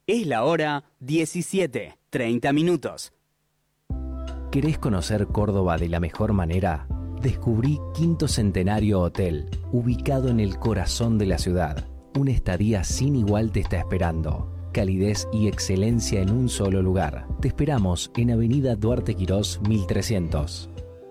Es la hora 17:30. ¿Querés conocer Córdoba de la mejor manera? Descubrí Quinto Centenario Hotel, ubicado en el corazón de la ciudad. Una estadía sin igual te está esperando. Calidez y excelencia en un solo lugar. Te esperamos en Avenida Duarte Quirós 1300.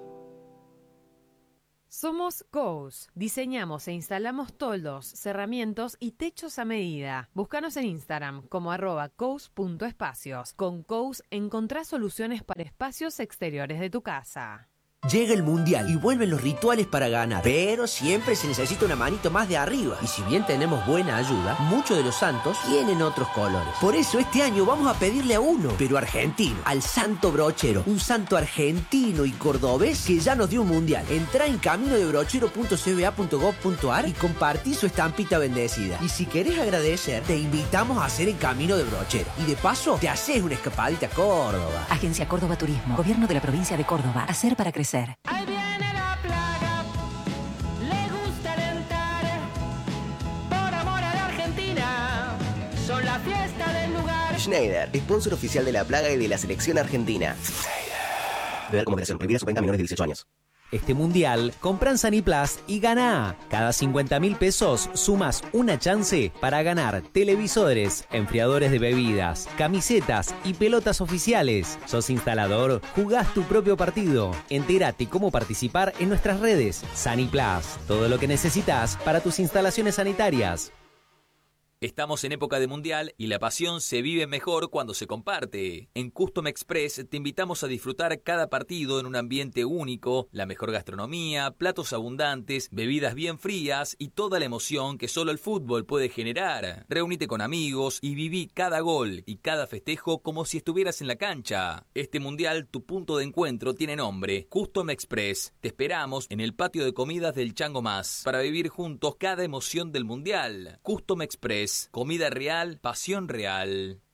Somos Kous. Diseñamos e instalamos toldos, cerramientos y techos a medida. Búscanos en Instagram como @kous.espacios. Con Kous encontrás soluciones para espacios exteriores de tu casa. Llega el Mundial y vuelven los rituales para ganar, pero siempre se necesita una manito más de arriba. Y si bien tenemos buena ayuda, muchos de los santos tienen otros colores. Por eso este año vamos a pedirle a uno, pero argentino, al Santo Brochero, un santo argentino y cordobés que ya nos dio un Mundial. Entrá en caminodebrochero.cba.gov.ar y compartí su estampita bendecida. Y si querés agradecer, te invitamos a hacer el Camino de Brochero. Y de paso, te haces una escapadita a Córdoba. Agencia Córdoba Turismo, Gobierno de la Provincia de Córdoba. Hacer para crecer. Ahí viene la plaga, le gusta alentar, por amor a la Argentina, son la fiesta del lugar. Schneider, sponsor oficial de la plaga y de la selección argentina. Beber como moderación, prohibida su venta a menores de 18 años. Este mundial, compra en Saniplast y gana. Cada 50.000 pesos sumas una chance para ganar televisores, enfriadores de bebidas, camisetas y pelotas oficiales. ¿Sos instalador? Jugás tu propio partido. Entérate cómo participar en nuestras redes. Saniplast, todo lo que necesitas para tus instalaciones sanitarias. Estamos en época de mundial y la pasión se vive mejor cuando se comparte. En Custom Express te invitamos a disfrutar cada partido en un ambiente único, la mejor gastronomía, platos abundantes, bebidas bien frías y toda la emoción que solo el fútbol puede generar. Reúnete con amigos y viví cada gol y cada festejo como si estuvieras en la cancha. Este mundial, tu punto de encuentro tiene nombre, Custom Express. Te esperamos en el patio de comidas del Chango Más para vivir juntos cada emoción del mundial. Custom Express. Comida real, pasión real.